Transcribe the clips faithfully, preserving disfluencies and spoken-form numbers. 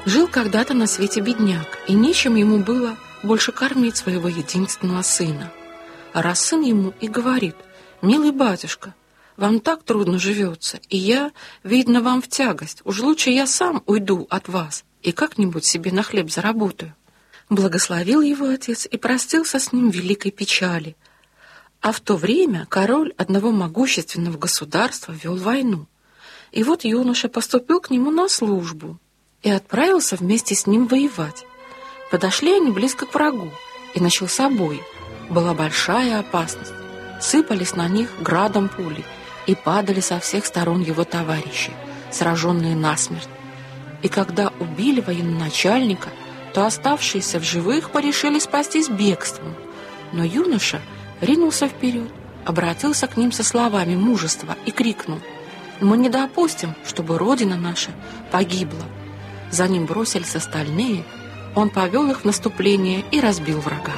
Жил когда-то на свете бедняк, и нечем ему было больше кормить своего единственного сына. А раз сын ему и говорит: «Милый батюшка, вам так трудно живется, и я, видно, вам в тягость. Уж лучше я сам уйду от вас и как-нибудь себе на хлеб заработаю». Благословил его отец и простился с ним в великой печали. А в то время король одного могущественного государства вел войну. И вот юноша поступил к нему на службу и отправился вместе с ним воевать. Подошли они близко к врагу, и начался бой. Была большая опасность. Сыпались на них градом пули, и падали со всех сторон его товарищи, сраженные насмерть. И когда убили военачальника, то оставшиеся в живых порешили спастись бегством. Но юноша ринулся вперед, обратился к ним со словами мужества и крикнул: «Мы не допустим, чтобы Родина наша погибла». За ним бросились остальные, он повел их в наступление и разбил врага.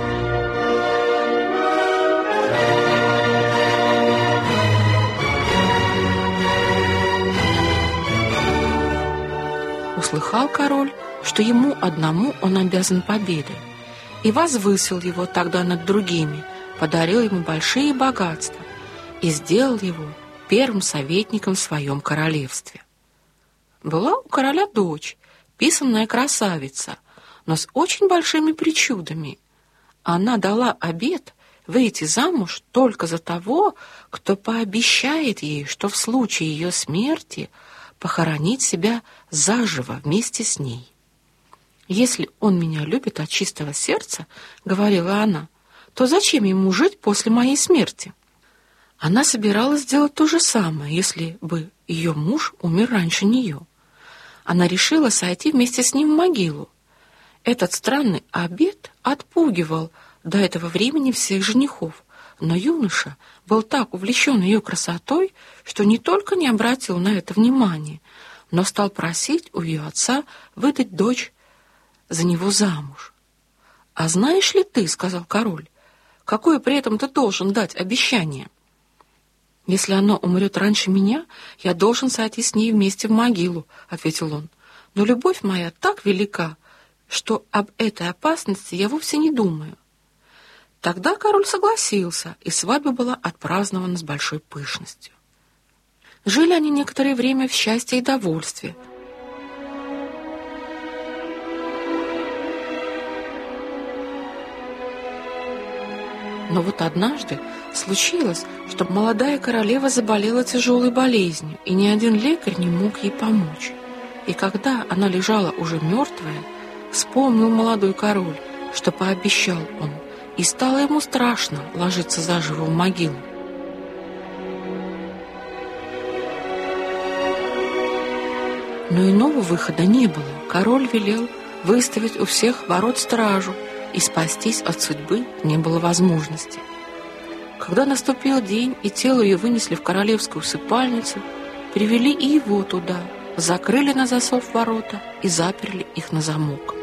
Услыхал король, что ему одному он обязан победой, и возвысил его тогда над другими, подарил ему большие богатства и сделал его первым советником в своем королевстве. Была у короля дочь, писанная красавица, но с очень большими причудами. Она дала обет выйти замуж только за того, кто пообещает ей, что в случае ее смерти похоронить себя заживо вместе с ней. «Если он меня любит от чистого сердца, — говорила она, — то зачем ему жить после моей смерти?» Она собиралась сделать то же самое, если бы ее муж умер раньше нее. Она решила сойти вместе с ним в могилу. Этот странный обет отпугивал до этого времени всех женихов, но юноша был так увлечен ее красотой, что не только не обратил на это внимания, но стал просить у ее отца выдать дочь за него замуж. «А знаешь ли ты, — сказал король, — какое при этом ты должен дать обещание? Если она умрет раньше меня, я должен сойти с ней вместе в могилу, — ответил он. Но любовь моя так велика, что об этой опасности я вовсе не думаю. Тогда король согласился, и свадьба была отпразднована с большой пышностью. Жили они некоторое время в счастье и довольстве. Но вот однажды случилось, что молодая королева заболела тяжелой болезнью, и ни один лекарь не мог ей помочь. И когда она лежала уже мертвая, вспомнил молодой король, что пообещал он, и стало ему страшно ложиться заживо в могилу. Но иного выхода не было. Король велел выставить у всех ворот стражу, и спастись от судьбы не было возможности. Когда наступил день, и тело ее вынесли в королевскую усыпальницу, привели и его туда, закрыли на засов ворота и заперли их на замок.